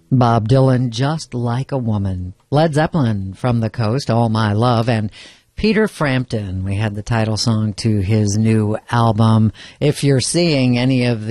Bob Dylan, Just Like a Woman. Led Zeppelin, From the Coast, All My Love, and Peter Frampton. We had the title song to his new album. If you're seeing any of